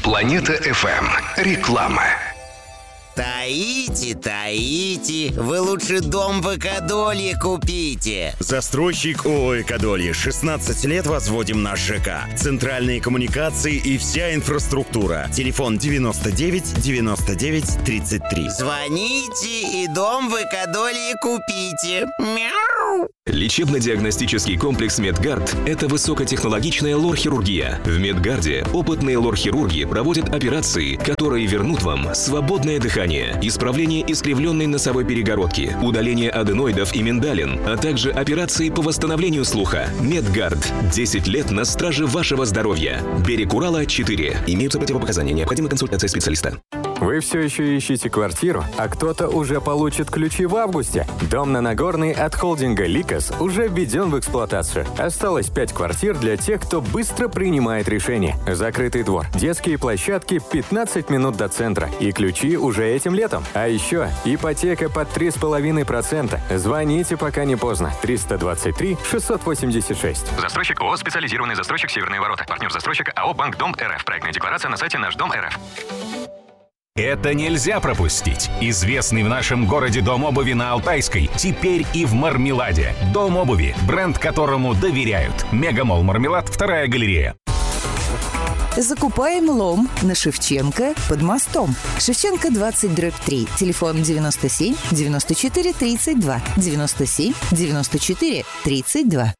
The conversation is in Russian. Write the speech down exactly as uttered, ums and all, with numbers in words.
Планета эф эм. Реклама. Таите, таите, вы лучше дом в Экодолье купите. Застройщик ООО «Экодолье». шестнадцать лет возводим наш ЖК. Центральные коммуникации и вся инфраструктура. Телефон девяносто девять девяносто девять тридцать три. Звоните и дом в Экодолье купите. Мяу. Лечебно-диагностический комплекс «Медгард» — это высокотехнологичная лор-хирургия. В «Медгарде» опытные лор-хирурги проводят операции, которые вернут вам свободное дыхание, исправление искривленной носовой перегородки, удаление аденоидов и миндалин, а также операции по восстановлению слуха. «Медгард» — десять лет на страже вашего здоровья. Берег Урала, четыре. Имеются противопоказания. Необходима консультация специалиста. Вы все еще ищете квартиру, а кто-то уже получит ключи в августе? Дом на Нагорной от холдинга «Ликос» уже введен в эксплуатацию. Осталось пять квартир для тех, кто быстро принимает решения. Закрытый двор, детские площадки, пятнадцать минут до центра. И ключи уже этим летом. А еще ипотека под три с половиной процента. Звоните, пока не поздно. триста двадцать три шестьсот восемьдесят шесть. Застройщик ООО «Специализированный застройщик Северные ворота». Партнер застройщика АО «Банк Дом РФ». Проектная декларация на сайте Наш Дом РФ. Это нельзя пропустить. Известный в нашем городе дом обуви на Алтайской теперь и в Мармеладе. Дом обуви, бренд которому доверяют. Мегамолл Мармелад, вторая галерея. Закупаем лом на Шевченко под мостом. Шевченко двадцать дробь три. Телефон девяносто семь девяносто четыре тридцать два. девяносто семь девяносто четыре тридцать два.